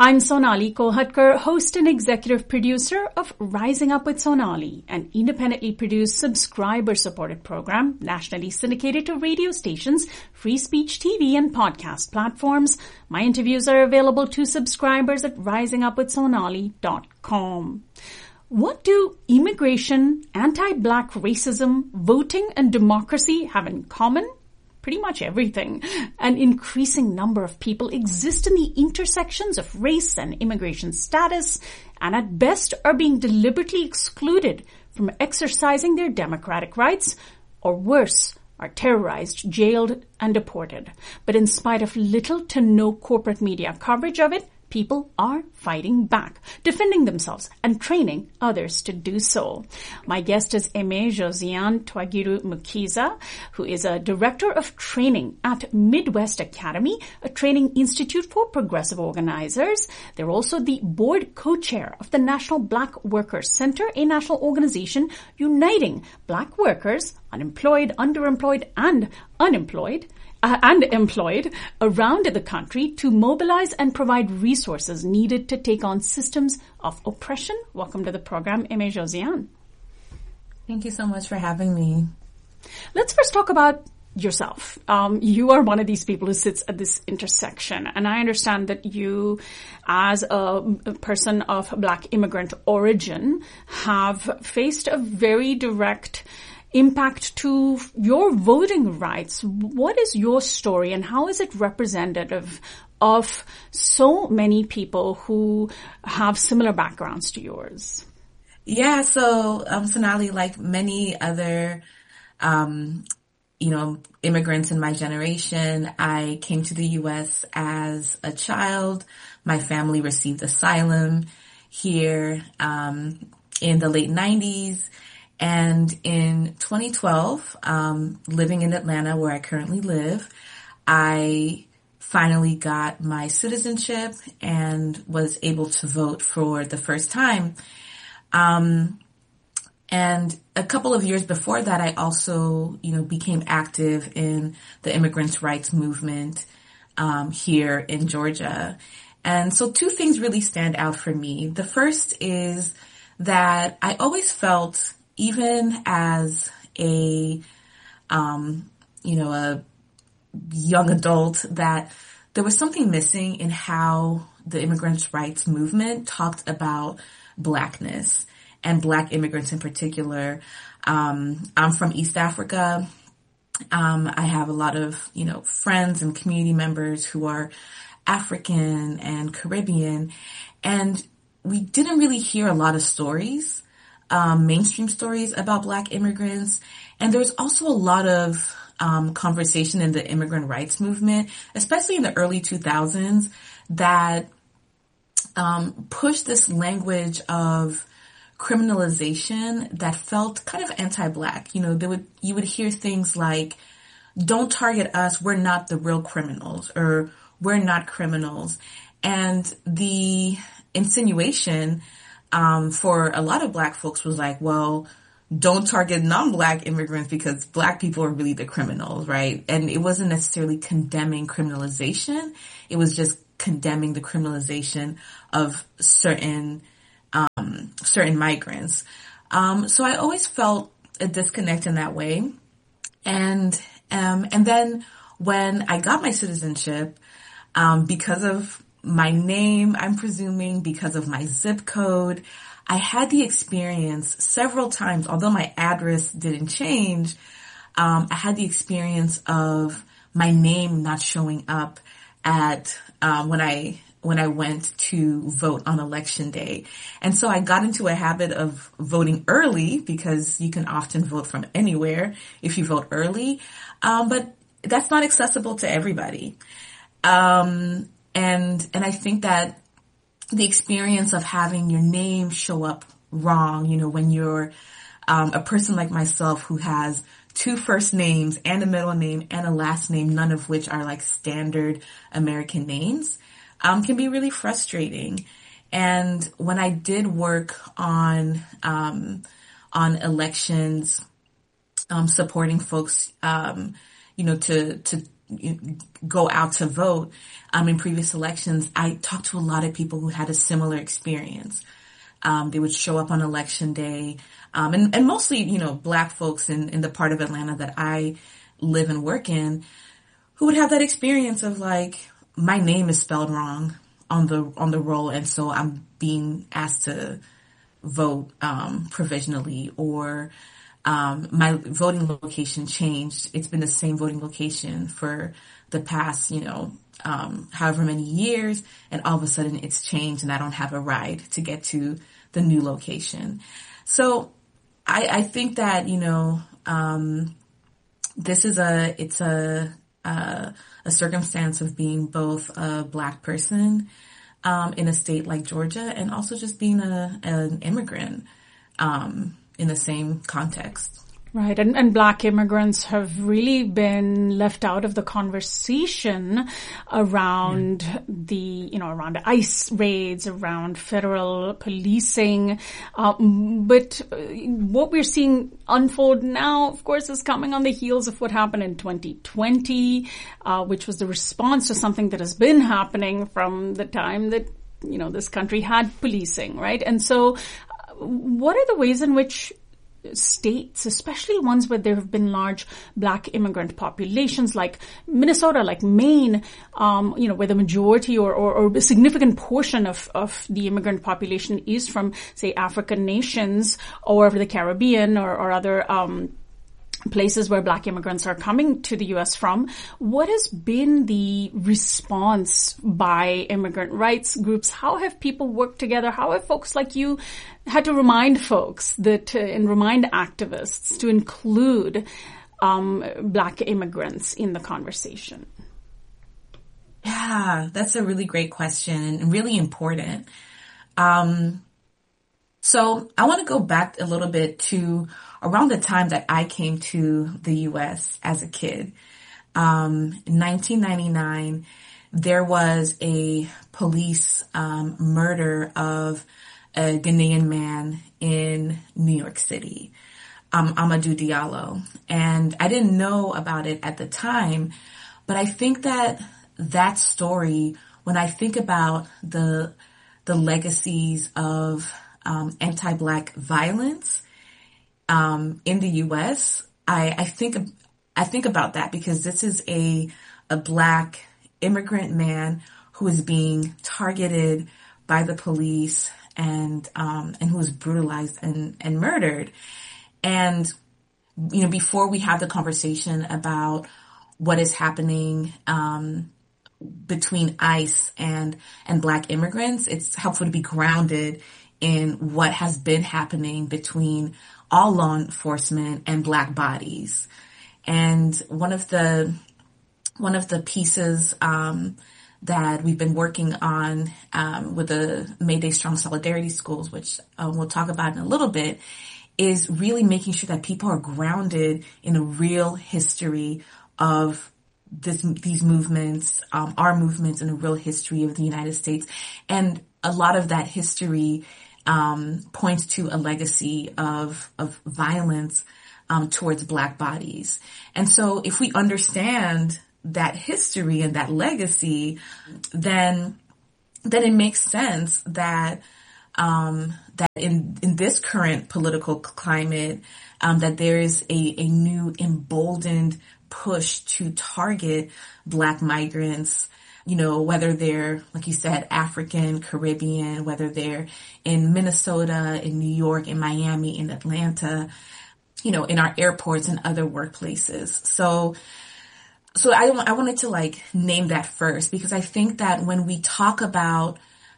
I'm Sonali Kolhatkar, host and executive producer of Rising Up with Sonali, an independently produced, subscriber-supported program nationally syndicated to radio stations, free speech TV, and podcast platforms. My interviews are available to subscribers at risingupwithsonali.com. What do immigration, anti-black racism, voting, and democracy have in common? Pretty much everything. An increasing number of people exist in the intersections of race and immigration status, and at best are being deliberately excluded from exercising their democratic rights, or worse, are terrorized, jailed, and deported. But in spite of little to no corporate media coverage of it, people are fighting back, defending themselves, and training others to do so. My guest is Aimee Josiane Twagiru Mukiza, who is a director of training at Midwest Academy, a training institute for progressive organizers. They're also the board co-chair of the National Black Workers Center, a national organization uniting black workers, unemployed, underemployed, and unemployed, and employed around the country to mobilize and provide resources needed to take on systems of oppression. Welcome to the program, Aimee Josiane. Thank you so much for having me. Let's first talk about yourself. You are one of these people who sits at this intersection, and I understand that you, as a person of Black immigrant origin, have faced a very direct impact to your voting rights. What is your story and how is it representative of so many people who have similar backgrounds to yours? Yeah, so Sonali, like many other immigrants in my generation, I came to the U.S. as a child. My family received asylum here in the late 90s. And in 2012, living in Atlanta, where I currently live, I finally got my citizenship and was able to vote for the first time. And a couple of years before that, I also, became active in the immigrants' rights movement here in Georgia. And so two things really stand out for me. The first is that I always felt, even as a young adult, that there was something missing in how the immigrants' rights movement talked about Blackness and Black immigrants in particular. I'm from East Africa. I have a lot of, friends and community members who are African and Caribbean, and we didn't really hear a lot of stories, mainstream stories about Black immigrants. And there's also a lot of conversation in the immigrant rights movement, especially in the early 2000s, that pushed this language of criminalization that felt kind of anti-Black. You would hear things like, "Don't target us, we're not the real criminals," or "We're not criminals." And the insinuation for a lot of Black folks was like, well, don't target non-Black immigrants because Black people are really the criminals, right? And it wasn't necessarily condemning criminalization. It was just condemning the criminalization of certain migrants. So I always felt a disconnect in that way. And then when I got my citizenship, because of my name, I'm presuming, because of my zip code, I had the experience several times, although my address didn't change, I had the experience of my name not showing up at, when I went to vote on election day. And so I got into a habit of voting early, because you can often vote from anywhere if you vote early. But that's not accessible to everybody. And I think that the experience of having your name show up wrong, when you're a person like myself who has two first names and a middle name and a last name, none of which are like standard American names, can be really frustrating. And when I did work on elections, supporting folks, to go out to vote, in previous elections, I talked to a lot of people who had a similar experience. They would show up on election day, and mostly, Black folks in the part of Atlanta that I live and work in, who would have that experience of like, my name is spelled wrong on the roll, and so I'm being asked to vote provisionally, or my voting location changed. It's been the same voting location for the past, however many years, and all of a sudden it's changed and I don't have a ride to get to the new location. So I think that, this is a circumstance of being both a Black person in a state like Georgia, and also just being an immigrant in the same context. Right. And Black immigrants have really been left out of the conversation around around ICE raids, around federal policing. But what we're seeing unfold now, of course, is coming on the heels of what happened in 2020, which was the response to something that has been happening from the time that, this country had policing, right? And so what are the ways in which states, especially ones where there have been large Black immigrant populations like Minnesota, like Maine, where the majority or a significant portion of the immigrant population is from, say, African nations or the Caribbean or other places where Black immigrants are coming to the U.S. from. What has been the response by immigrant rights groups? How have people worked together? How have folks like you had to remind folks and remind activists to include Black immigrants in the conversation? Yeah, that's a really great question and really important. So I want to go back a little bit to around the time that I came to the U.S. as a kid. In 1999, there was a police murder of a Ghanaian man in New York City, Amadou Diallo. And I didn't know about it at the time, but I think that story, when I think about the legacies of anti-Black violence in the U.S., I think about that because this is a Black immigrant man who is being targeted by the police and who is brutalized and murdered. And before we have the conversation about what is happening between ICE and Black immigrants, it's helpful to be grounded in what has been happening between all law enforcement and Black bodies. And one of the pieces that we've been working on with the Mayday Strong Solidarity Schools, which we'll talk about in a little bit, is really making sure that people are grounded in a real history of these movements, our movements, and a real history of the United States. And a lot of that history points to a legacy of violence towards Black bodies. And so if we understand that history and that legacy, then it makes sense that that in this current political climate, that there is a new emboldened push to target Black migrants, whether they're, like you said, African, Caribbean, whether they're in Minnesota, in New York, in Miami, in Atlanta, in our airports and other workplaces. So I wanted to name that first, because I think that when we talk about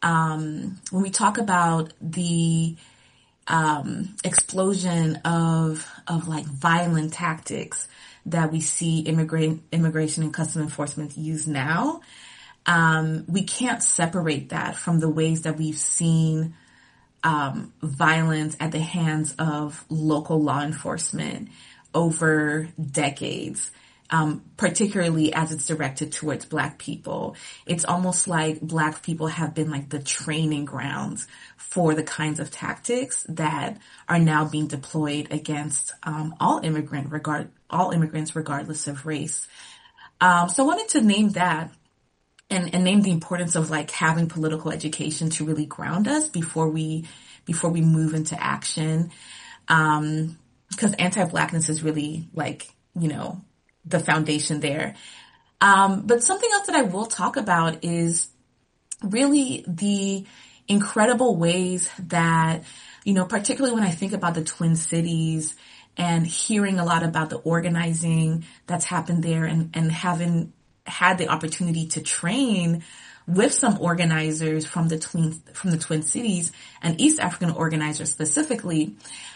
the explosion of violent tactics that we see immigration and customs enforcement use now, we can't separate that from the ways that we've seen violence at the hands of local law enforcement over decades, particularly as it's directed towards Black people. It's almost like Black people have been the training grounds for the kinds of tactics that are now being deployed against all immigrants, regardless of race. So I wanted to name that and name the importance of like having political education to really ground us before we move into action. Because anti-Blackness is really like, the foundation there. But something else that I will talk about is really the incredible ways that, particularly when I think about the Twin Cities and hearing a lot about the organizing that's happened there and having had the opportunity to train with some organizers from the Twin Cities and East African organizers specifically,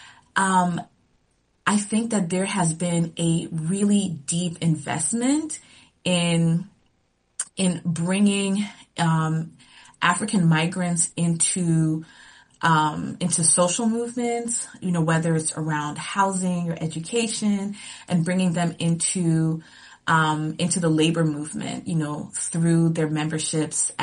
I think that there has been a really deep investment in bringing African migrants into social movements, whether it's around housing or education, and bringing them into the labor movement, through their memberships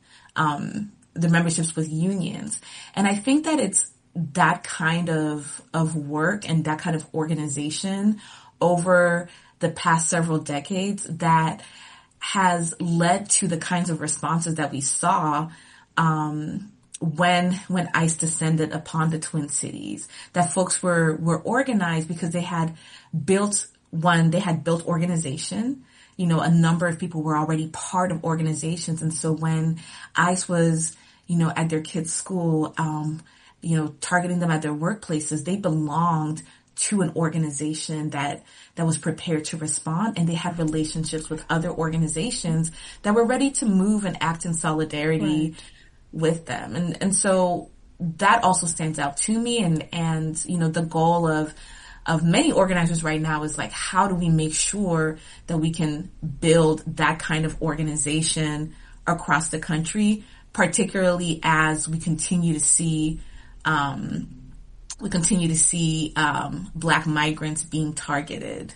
with unions. And I think that it's that kind of work and that kind of organization over the past several decades that has led to the kinds of responses that we saw when ICE descended upon the Twin Cities. That folks were organized because they had built organization. A number of people were already part of organizations, and so when ICE was at their kids' school, targeting them at their workplaces, they belonged to an organization that was prepared to respond, and they had relationships with other organizations that were ready to move and act in solidarity with them. And so that also stands out to me, and the goal of many organizers right now is like, how do we make sure that we can build that kind of organization across the country, particularly as we continue to see Black migrants being targeted.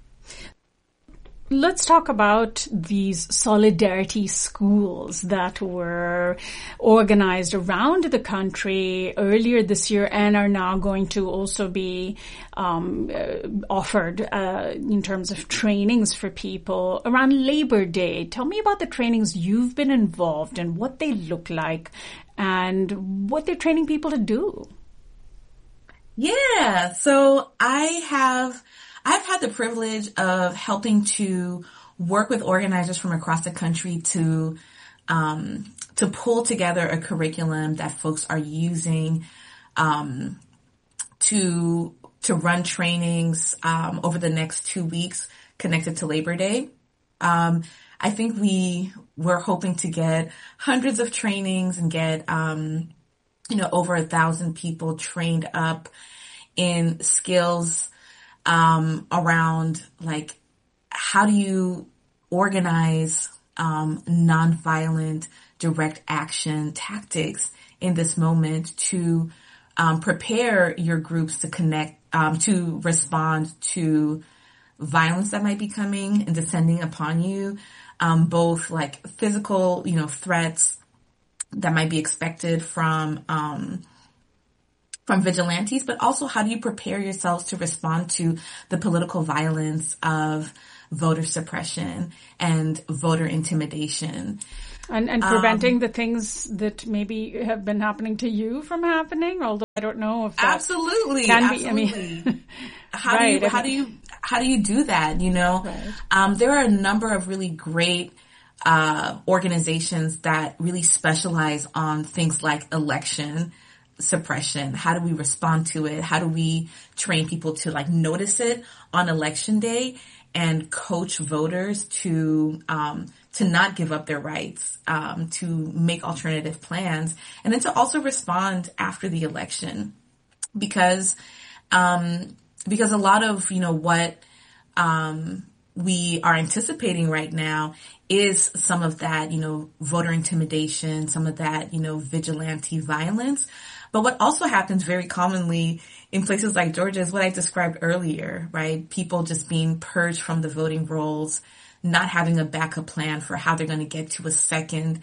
Let's talk about these solidarity schools that were organized around the country earlier this year and are now going to also be offered in terms of trainings for people around Labor Day. Tell me about the trainings you've been involved in, what they look like, and what they're training people to do. Yeah, so I've had the privilege of helping to work with organizers from across the country to pull together a curriculum that folks are using to run trainings over the next 2 weeks connected to Labor Day. I think we're hoping to get hundreds of trainings and get over 1,000 people trained up in skills around like, how do you organize nonviolent direct action tactics in this moment to prepare your groups to connect, to respond to violence that might be coming and descending upon you, both like physical, threats that might be expected from vigilantes, but also how do you prepare yourselves to respond to the political violence of voter suppression and voter intimidation. And preventing the things that maybe have been happening to you from happening, although I don't know if that absolutely can be. I mean, how do you do that? Right. There are a number of really great organizations that really specialize on things like election suppression. How do we respond to it? How do we train people to like notice it on election day and coach voters to not give up their rights, to make alternative plans, and then to also respond after the election, because a lot of what we are anticipating right now is some of that voter intimidation, some of that vigilante violence. But what also happens very commonly in places like Georgia is what I described earlier, right? People just being purged from the voting rolls, not having a backup plan for how they're going to get to a second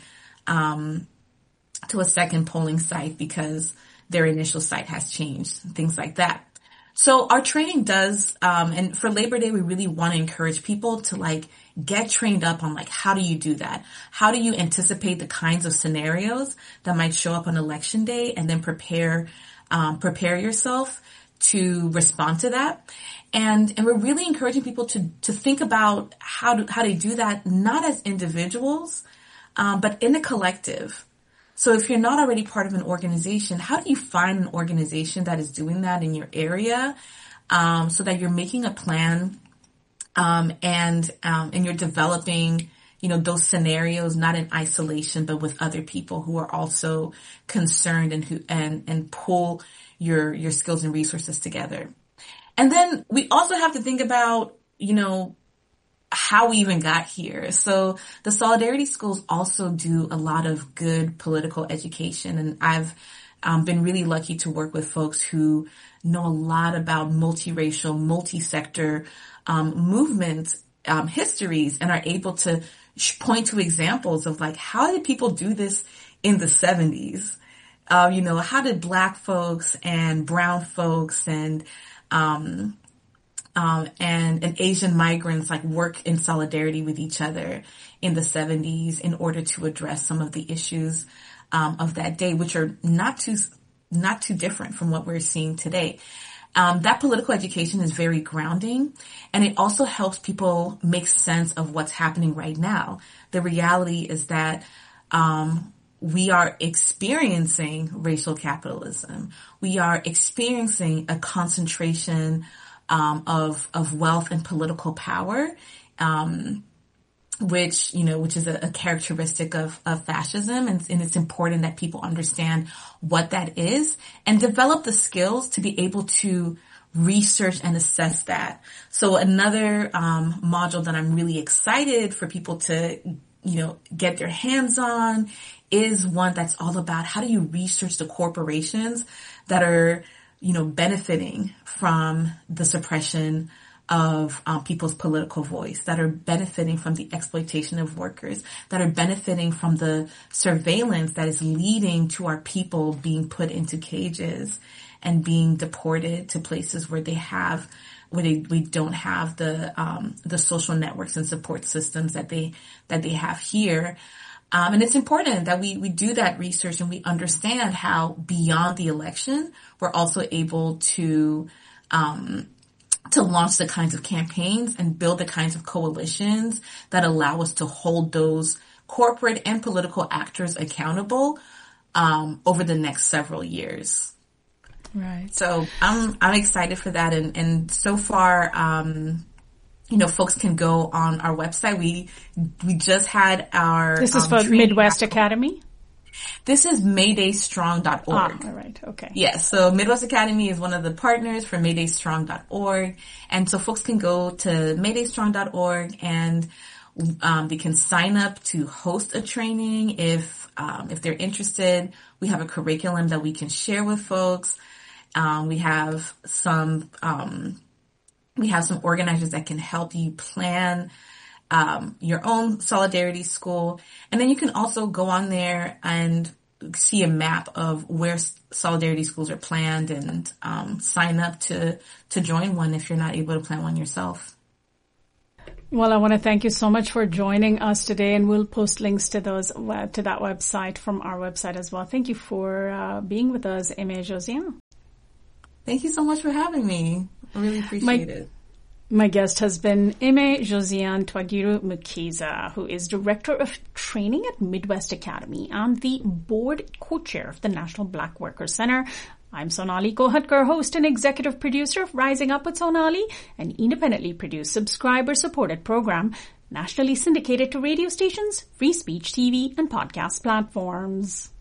polling site because their initial site has changed, things like that. So our training does, and for Labor Day, we really want to encourage people to like get trained up on like, how do you do that? How do you anticipate the kinds of scenarios that might show up on election day and then prepare yourself to respond to that? And we're really encouraging people to think about how they do that, not as individuals, but in a collective. So if you're not already part of an organization, how do you find an organization that is doing that in your area, so that you're making a plan, and you're developing, those scenarios not in isolation, but with other people who are also concerned and pull your skills and resources together. And then we also have to think about, how we even got here. So the Solidarity Schools also do a lot of good political education. And I've been really lucky to work with folks who know a lot about multiracial, multi-sector movement histories and are able to point to examples of like, how did people do this in the 70s? How did Black folks and brown folks and Asian migrants like work in solidarity with each other in the 70s in order to address some of the issues of that day, which are not too different from what we're seeing today. That political education is very grounding, and it also helps people make sense of what's happening right now. The reality is that we are experiencing racial capitalism. We are experiencing a concentration of wealth and political power, which is a characteristic of fascism. And it's important that people understand what that is and develop the skills to be able to research and assess that. So another module that I'm really excited for people to, get their hands on is one that's all about how do you research the corporations that are benefiting from the suppression of people's political voice, that are benefiting from the exploitation of workers, that are benefiting from the surveillance that is leading to our people being put into cages and being deported to places where we don't have the social networks and support systems that they have here. And it's important that we do that research and we understand how beyond the election, we're also able to launch the kinds of campaigns and build the kinds of coalitions that allow us to hold those corporate and political actors accountable, over the next several years. Right. So I'm excited for that. And so far, folks can go on our website. We just had our... This is for Midwest Academy? This is MaydayStrong.org. All right. Okay. Yes. So Midwest Academy is one of the partners for MaydayStrong.org. And so folks can go to MaydayStrong.org and they can sign up to host a training if they're interested. We have a curriculum that we can share with folks. We have some organizers that can help you plan your own Solidarity School. And then you can also go on there and see a map of where Solidarity Schools are planned and sign up to join one if you're not able to plan one yourself. Well, I want to thank you so much for joining us today, and we'll post links to that website from our website as well. Thank you for being with us, Aimée Josiane. Thank you so much for having me. I really appreciate it. My guest has been Aimée Josiane Twagiro-Mukiza, who is Director of Training at Midwest Academy and the Board Co-Chair of the National Black Workers Center. I'm Sonali Kohatkar, host and executive producer of Rising Up with Sonali, an independently produced, subscriber-supported program, nationally syndicated to radio stations, free speech TV, and podcast platforms.